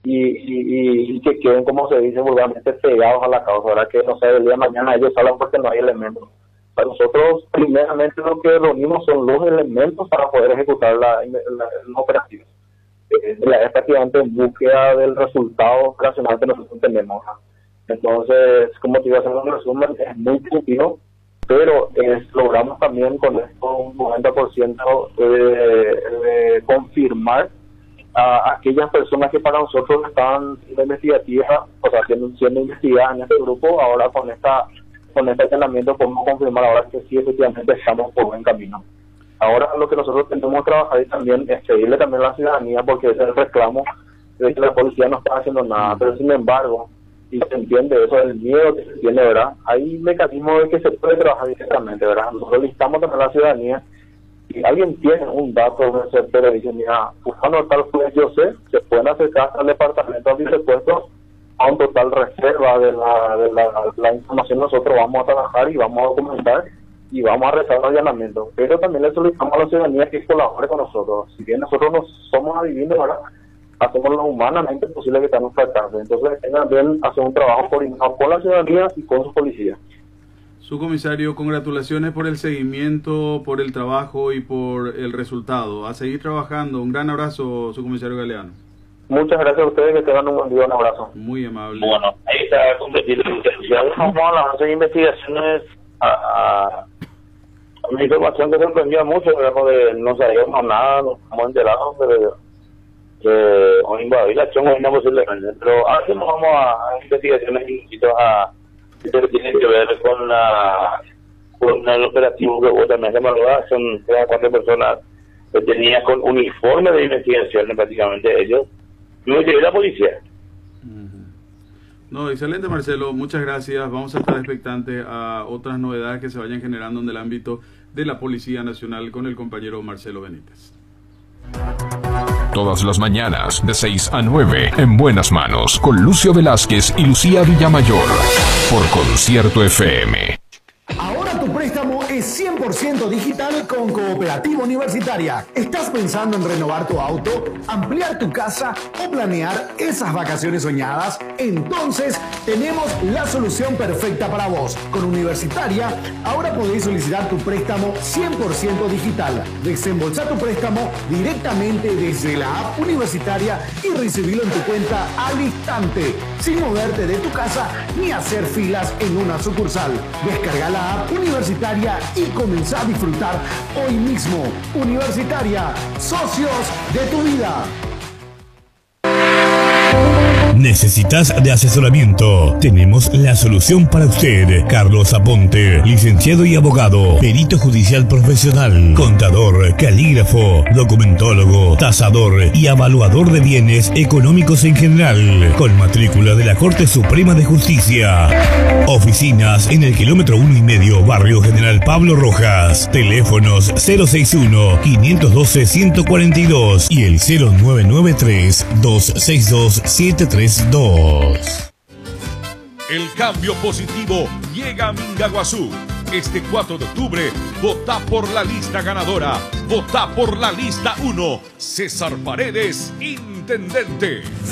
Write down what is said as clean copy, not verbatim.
y que queden, como se dice vulgarmente, pegados a la causa, ¿verdad? Que no sé, el día de mañana ellos salgan porque no hay elementos. Para nosotros, primeramente, lo que reunimos son los elementos para poder ejecutar la operativa. Es prácticamente en búsqueda del resultado operacional que nosotros tenemos, ¿no? Entonces, como te iba a hacer un resumen, es muy positivo, pero logramos también con esto un 90% de confirmar a aquellas personas que para nosotros estaban siendo investigativas, o sea, siendo investigadas en este grupo. Ahora con este allanamiento podemos confirmar ahora que sí, efectivamente estamos por buen camino. Ahora lo que nosotros tenemos que trabajar es también pedirle también a la ciudadanía, porque es el reclamo de que la policía no está haciendo nada, pero sin embargo, y se entiende eso, el miedo que se tiene, ¿verdad? Hay mecanismos de que se puede trabajar directamente, ¿verdad? Nosotros listamos también a la ciudadanía. Si alguien tiene un dato de ese, pero dice, mira, buscando tal juez, yo sé, se pueden acercar al departamento antisecuestros a un total reserva de la información. Nosotros vamos a trabajar y vamos a documentar y vamos a realizar un allanamiento, pero también le solicitamos a la ciudadanía que colabore con nosotros. Si bien nosotros no somos adivinos, ¿verdad?, hacemos lo humanamente posible que estamos tratando. Entonces también hacer un trabajo coordinado con la ciudadanía y con sus policías. Subcomisario, congratulaciones por el seguimiento, por el trabajo y por el resultado. A seguir trabajando. Un gran abrazo, subcomisario Galeano. Muchas gracias a ustedes, que tengan un buen día, un abrazo. Muy amable. Bueno, ahí está competido. Vamos a las investigaciones a una información que sorprendió mucho, porque no sabíamos nada, nos hemos enterado, pero o invadir la chonga posiblemente. Pero ahora sí nos vamos a investigaciones y que tienen que ver con el operativo que vos también se malograba. Son 3 o 4 personas que tenían con uniforme de investigación, prácticamente ellos. Y me llegó la policía. No, excelente, Marcelo, muchas gracias. Vamos a estar expectantes a otras novedades que se vayan generando en el ámbito de la Policía Nacional con el compañero Marcelo Benítez. Todas las mañanas de 6 a 9 en Buenas Manos con Lucio Velázquez y Lucía Villamayor por Concierto FM. Ahora tu préstamo es 100% digital con Cooperativa Universitaria. ¿Estás pensando en renovar tu auto, ampliar tu casa o planear esas vacaciones soñadas? Entonces tenemos la solución perfecta para vos. Con Universitaria ahora podés solicitar tu préstamo 100% digital. Desembolsar tu préstamo directamente desde la app Universitaria y recibirlo en tu cuenta al instante, sin moverte de tu casa ni hacer filas en una sucursal. Descarga la app Universitaria y comenzá a disfrutar hoy mismo. Universitaria, socios de tu vida. ¿Necesitas de asesoramiento? Tenemos la solución para usted. Carlos Aponte, licenciado y abogado, perito judicial profesional, contador, calígrafo, documentólogo, tasador y evaluador de bienes económicos en general, con matrícula de la Corte Suprema de Justicia. Oficinas en el kilómetro 1,5, Barrio General Pablo Rojas. Teléfonos 061-512-142 y el 0993-262-732. El cambio positivo llega a Mingaguazú. Este 4 de octubre, vota por la lista ganadora. Vota por la lista 1. César Paredes, intendente.